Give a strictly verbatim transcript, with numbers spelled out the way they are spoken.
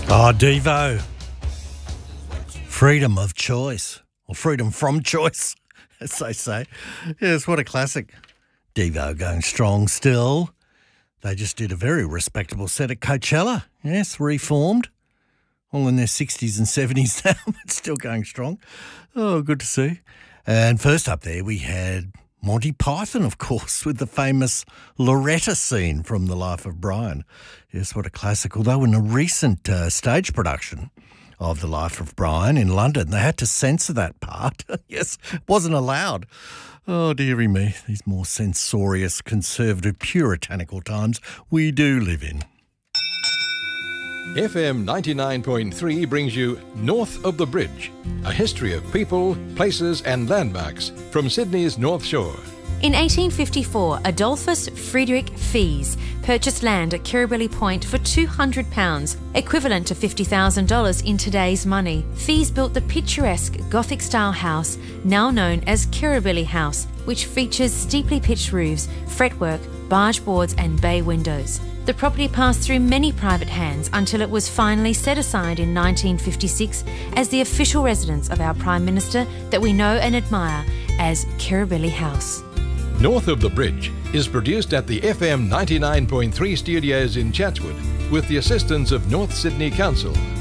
Oh, Devo. Freedom of choice, or freedom from choice, as they say. Yes, what a classic. Devo going strong still. They just did a very respectable set at Coachella. Yes, reformed. All in their sixties and seventies now, but still going strong. Oh, good to see. And first up there we had Monty Python, of course, with the famous Loretta scene from The Life of Brian. Yes, what a classic. Although in a recent uh, stage production of The Life of Brian in London, they had to censor that part. Yes, it wasn't allowed. Oh, dearie me, these more censorious, conservative, puritanical times we do live in. F M ninety-nine point three brings you North of the Bridge, a history of people, places and landmarks from Sydney's North Shore. In eighteen fifty-four, Adolphus Friedrich Fies purchased land at Kirribilli Point for two hundred pounds, equivalent to fifty thousand dollars in today's money. Fies built the picturesque Gothic-style house, now known as Kirribilli House, which features steeply pitched roofs, fretwork, barge boards and bay windows. The property passed through many private hands until it was finally set aside in nineteen fifty-six as the official residence of our Prime Minister that we know and admire as Kirribilli House. North of the Bridge is produced at the F M ninety-nine point three studios in Chatswood with the assistance of North Sydney Council.